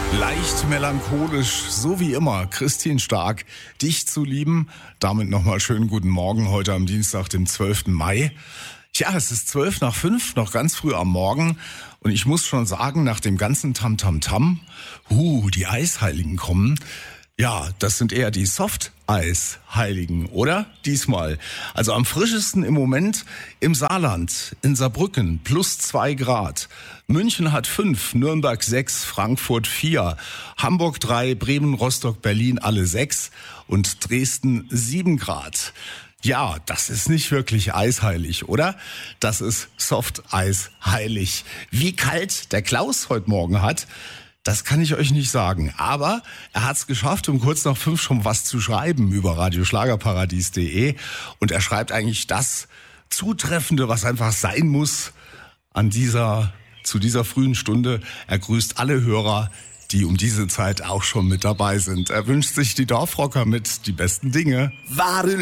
Leicht melancholisch, so wie immer, Christine Stark, dich zu lieben. Damit nochmal schönen guten Morgen heute am Dienstag, dem 12. Mai. Ja, es ist 5:12, noch ganz früh am Morgen. Und ich muss schon sagen, nach dem ganzen Tamtamtam, die Eisheiligen kommen. Ja, das sind eher die Soft-Eis-Heiligen, oder? Diesmal. Also am frischesten im Moment im Saarland, in Saarbrücken, +2 Grad. München hat 5, Nürnberg 6, Frankfurt 4, Hamburg 3, Bremen, Rostock, Berlin alle 6 und Dresden 7 Grad. Ja, das ist nicht wirklich eisheilig, oder? Das ist Soft-Eis-heilig. Wie kalt der Klaus heute Morgen hat, das kann ich euch nicht sagen. Aber er hat es geschafft, um kurz nach 5 schon was zu schreiben über radioschlagerparadies.de. Und er schreibt eigentlich das Zutreffende, was einfach sein muss zu dieser frühen Stunde. Er grüßt alle Hörer, die um diese Zeit auch schon mit dabei sind. Er wünscht sich die Dorfrocker mit die besten Dinge. Wahre